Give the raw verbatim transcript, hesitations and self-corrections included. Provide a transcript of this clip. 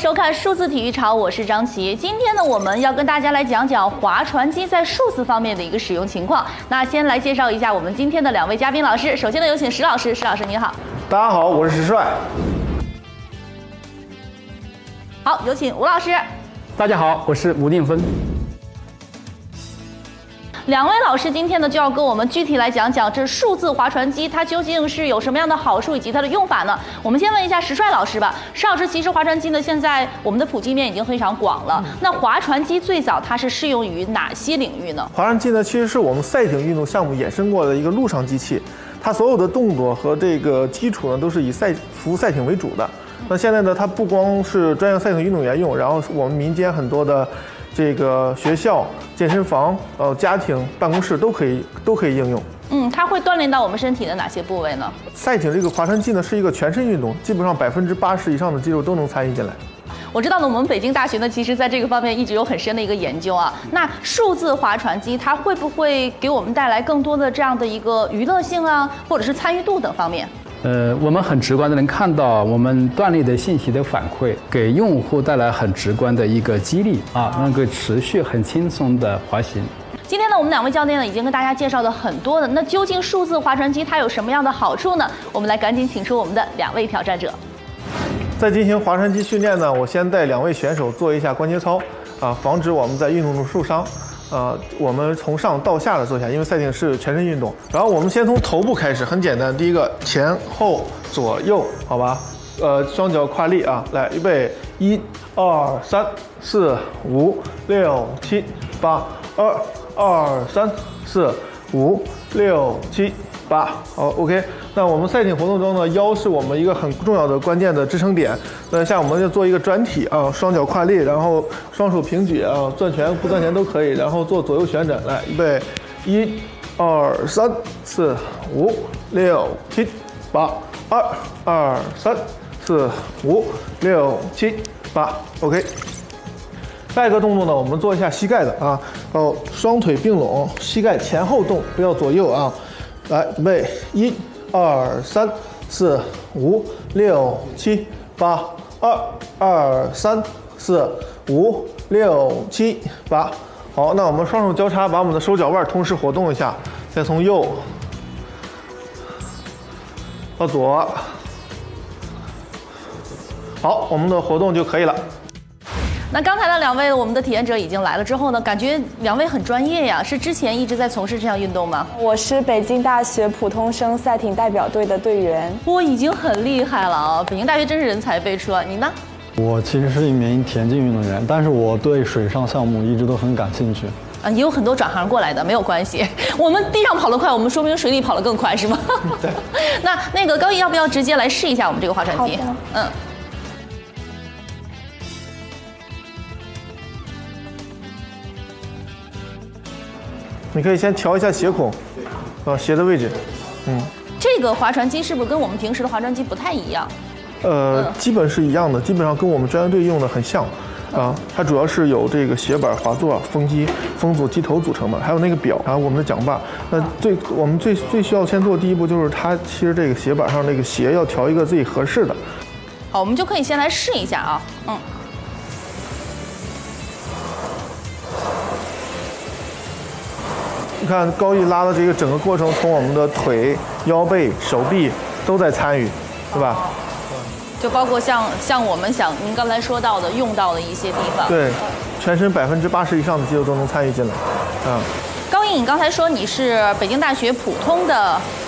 收看数字体育潮，我是张琪。今天呢，我们要跟大家来讲讲划船机在数字方面的一个使用情况。那先来介绍一下我们今天的两位嘉宾老师。首先呢，有请石老师。石老师你好。 大家好，我是石帅。 好，有请吴老师。 大家好，我是吴定峰。 两位老师今天呢就要跟我们具体来讲讲这数字划船机它究竟是有什么样的好处以及它的用法呢？我们先问一下石帅老师吧。石老师，其实划船机呢现在我们的普及面已经非常广了。嗯、那划船机最早它是适用于哪些领域呢？ 划船机呢其实是我们赛艇运动项目衍生过的一个陆上机器，它所有的动作和这个基础呢都是以赛服务赛艇为主的。那现在呢，它不光是专业赛艇运动员用，然后我们民间很多的。这个学校、健身房、呃家庭、办公室都可以都可以应用。 嗯，它会锻炼到我们身体的哪些部位呢？ 赛艇这个划船机呢是一个全身运动，基本上百分之八十以上的肌肉都能参与进来。 我知道呢，我们北京大学呢，其实在这个方面一直有很深的一个研究啊。那数字划船机它会不会给我们带来更多的这样的一个娱乐性啊，或者是参与度等方面？ 呃，我们很直观的能看到我们锻炼的信息的反馈，给用户带来很直观的一个激励啊，能够持续很轻松的滑行。 今天呢，我们两位教练呢已经跟大家介绍了很多的，那究竟数字划船机它有什么样的好处呢？我们来赶紧请出我们的两位挑战者。 在进行划船机训练呢，我先带两位选手做一下关节操啊，防止我们在运动中受伤。呃，我们从上到下的做一下，因为赛艇是全身运动。然后我们先从头部开始，很简单。第一个前后左右，好吧？呃，双脚跨立啊，来，预备，一、二、三、四、五、六、七、八，二、二、三、四、五、六、七、八，好 ，OK。那我们赛艇活动中呢，腰是我们一个很重要的关键的支撑点。那像我们就做一个转体啊，双脚跨立，然后双手平举啊，攥拳不攥拳都可以，然后做左右旋转。来，预备，一、二、三、四、五、六、七、八，二、二、三、四、五、六、七、八 ，OK。下一个动作呢，我们做一下膝盖的啊，哦，双腿并拢，膝盖前后动，不要左右啊。来，预备，一。二三四五六七八，二二三四五六七八。好，那我们双手交叉，把我们的手脚腕同时活动一下，再从右到左。好，我们的活动就可以了。 那刚才的两位我们的体验者已经来了之后呢，感觉两位很专业呀，是之前一直在从事这项运动吗？ 我是北京大学普通生赛艇代表队的队员。 我已经很厉害了啊！北京大学真是人才辈出啊！你呢？ 我其实是一名田径运动员，但是我对水上项目一直都很感兴趣。 啊，也有很多转行过来的，没有关系。我们地上跑得快，我们说明水里跑得更快，是吗？ 对。 那那个高毅要不要直接来试一下我们这个划船机？嗯。 你可以先调一下鞋孔，啊，鞋的位置，嗯。 这个划船机是不是跟我们平时的划船机不太一样？ 呃，嗯、基本是一样的，基本上跟我们专业队用的很像，啊，它主要是有这个斜板、滑座、风机、风阻、机头组成的，还有那个表，还有我们的桨把。那最我们最最需要先做第一步就是它其实这个斜板上那个鞋要调一个自己合适的。 好，我们就可以先来试一下啊，嗯。 你看高毅拉的这个整个过程，从我们的腿、腰背、手臂都在参与，对吧？ 就包括像像我们想您刚才说到的用到的一些地方。 对，全身百分之八十以上的肌肉都能参与进来，啊。 高毅，你刚才说你是北京大学普通的